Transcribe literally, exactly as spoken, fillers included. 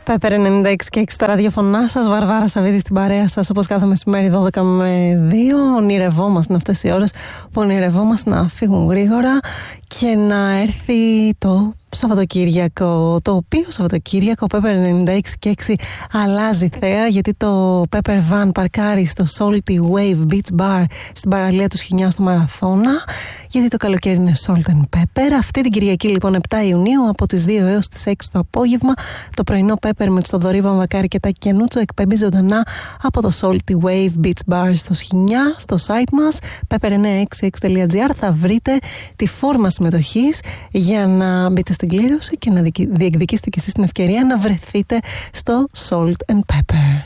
Pepper ενενήντα έξι και έξι στα ραδιοφωνά σας, Βαρβάρα Σαββίδη στην παρέα σας, όπως κάθε μεσημέρι δώδεκα με δύο. Ονειρευόμαστε αυτές οι ώρες που ονειρευόμαστε να φύγουν γρήγορα και να έρθει το Σαββατοκύριακο, το οποίο Σαββατοκύριακο Pepper ενενήντα έξι και έξι αλλάζει θέα, γιατί το Pepper Van παρκάρει στο Salty Wave Beach Bar στην παραλία του Σχοινιά στο Μαραθώνα, γιατί το καλοκαίρι είναι Salt and Pepper. Αυτή την Κυριακή λοιπόν επτά Ιουνίου από τις δύο έως τις έξι το απόγευμα, το πρωινό Pepper με το Θοδωρή Βαμβακάρη και τα Κιανούτσο εκπέμπει ζωντανά από το Salty Wave Beach Bar στο Σχοινιά. Στο site μας pepper εννιακόσια εξήντα έξι τελεία τζι άρ θα βρείτε τη φόρμα συμμετοχής για να μπείτε στην κλήρωση και να διεκδικήσετε και εσείς την ευκαιρία να βρεθείτε στο Salt and Pepper.